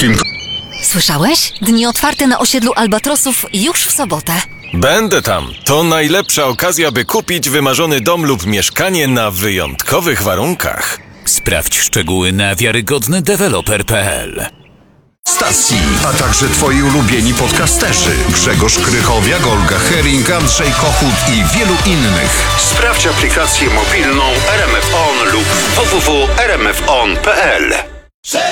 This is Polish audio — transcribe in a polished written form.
wszystkim. Słyszałeś? Dni otwarte na osiedlu Albatrosów już w sobotę. Będę tam. To najlepsza okazja, by kupić wymarzony dom lub mieszkanie na wyjątkowych warunkach. Sprawdź szczegóły na wiarygodnydeweloper.pl. Stacji, a także twoi ulubieni podcasterzy Grzegorz Krychowiak, Olga Hering, Andrzej Kochut i wielu innych. Sprawdź aplikację mobilną RMF On lub www.rmfon.pl.